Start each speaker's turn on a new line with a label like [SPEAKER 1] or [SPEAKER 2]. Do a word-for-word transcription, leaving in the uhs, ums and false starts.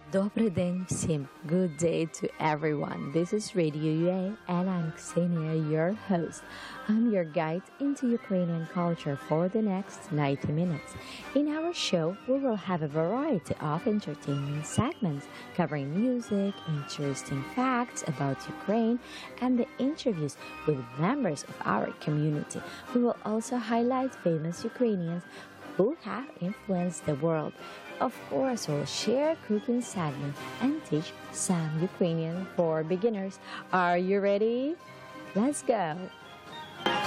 [SPEAKER 1] Добрий день всім. Good day to everyone. This is Radio U A and I'm Ksenia, your host. I'm your guide into Ukrainian culture for the next ninety minutes. In our show, we will have a variety of entertainment segments covering music, interesting facts about Ukraine, and the interviews with members of our community. We will also highlight famous Ukrainians who have influenced the world. Of course, we'll share cooking segments and teach some Ukrainian for beginners. Are you ready? Let's go!